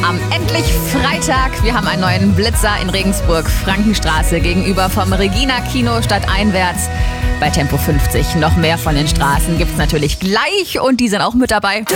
am endlich Freitag. Wir haben einen neuen Blitzer in Regensburg, Frankenstraße, gegenüber vom Regina-Kino stadteinwärts bei Tempo 50. Noch mehr von den Straßen gibt's natürlich gleich und die sind auch mit dabei.